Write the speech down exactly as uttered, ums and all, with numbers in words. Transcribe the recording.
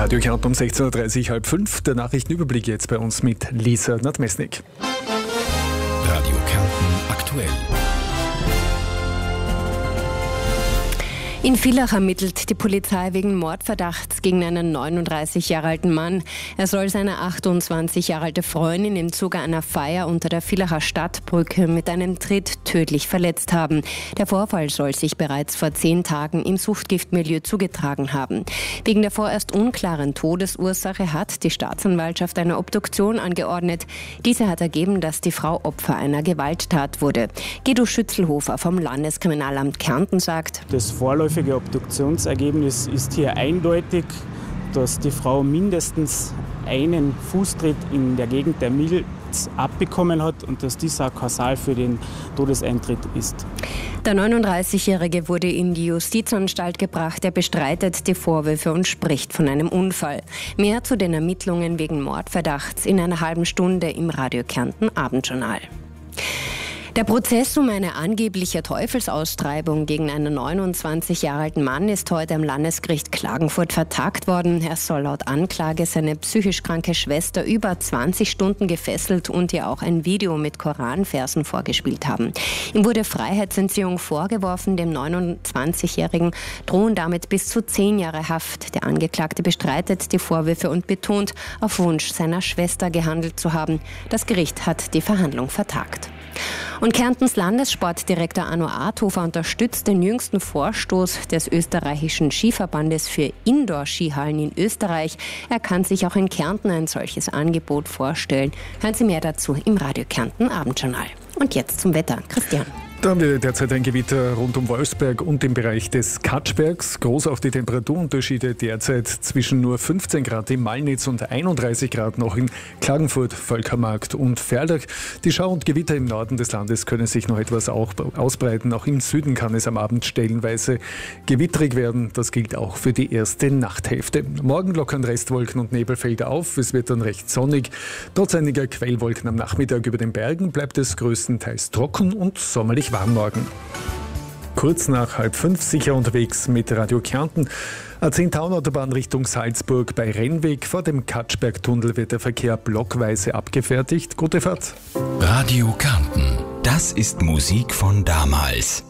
Radio Kärnten um sechzehn Uhr dreißig, halb fünf. Der Nachrichtenüberblick jetzt bei uns mit Lisa Nadmesnik. Radio Kärnten aktuell. In Villach ermittelt die Polizei wegen Mordverdachts gegen einen neununddreißig Jahre alten Mann. Er soll seine achtundzwanzig Jahre alte Freundin im Zuge einer Feier unter der Villacher Stadtbrücke mit einem Tritt tödlich verletzt haben. Der Vorfall soll sich bereits vor zehn Tagen im Suchtgiftmilieu zugetragen haben. Wegen der vorerst unklaren Todesursache hat die Staatsanwaltschaft eine Obduktion angeordnet. Diese hat ergeben, dass die Frau Opfer einer Gewalttat wurde. Guido Schützelhofer vom Landeskriminalamt Kärnten sagt: Das vorläufige Obduktionsergebnis ist hier eindeutig, dass die Frau mindestens einen Fußtritt in der Gegend der Milz abbekommen hat und dass dies auch kausal für den Todeseintritt ist. Der neununddreißigjährige wurde in die Justizanstalt gebracht. Er bestreitet die Vorwürfe und spricht von einem Unfall. Mehr zu den Ermittlungen wegen Mordverdachts in einer halben Stunde im Radio Kärnten Abendjournal. Der Prozess um eine angebliche Teufelsaustreibung gegen einen neunundzwanzig Jahre alten Mann ist heute am Landesgericht Klagenfurt vertagt worden. Er soll laut Anklage seine psychisch kranke Schwester über zwanzig Stunden gefesselt und ihr auch ein Video mit Koranversen vorgespielt haben. Ihm wurde Freiheitsentziehung vorgeworfen. Dem neunundzwanzigjährigen drohen damit bis zu zehn Jahre Haft. Der Angeklagte bestreitet die Vorwürfe und betont, auf Wunsch seiner Schwester gehandelt zu haben. Das Gericht hat die Verhandlung vertagt. Und Kärntens Landessportdirektor Arno Arthofer unterstützt den jüngsten Vorstoß des österreichischen Skiverbandes für Indoor-Skihallen in Österreich. Er kann sich auch in Kärnten ein solches Angebot vorstellen. Hören Sie mehr dazu im Radio Kärnten Abendjournal. Und jetzt zum Wetter. Christian. Da haben wir derzeit ein Gewitter rund um Wolfsberg und im Bereich des Katschbergs. Groß auch die Temperaturunterschiede derzeit zwischen nur fünfzehn Grad in Malnitz und einunddreißig Grad noch in Klagenfurt, Völkermarkt und Ferlach. Die Schau- und Gewitter im Norden des Landes können sich noch etwas auch ausbreiten. Auch im Süden kann es am Abend stellenweise gewittrig werden. Das gilt auch für die erste Nachthälfte. Morgen lockern Restwolken und Nebelfelder auf. Es wird dann recht sonnig. Trotz einiger Quellwolken am Nachmittag über den Bergen bleibt es größtenteils trocken und sommerlich warm morgen. Kurz nach halb fünf sicher unterwegs mit Radio Kärnten. A zehn Autobahn Richtung Salzburg bei Rennweg. Vor dem Katschbergtunnel wird der Verkehr blockweise abgefertigt. Gute Fahrt. Radio Kärnten. Das ist Musik von damals.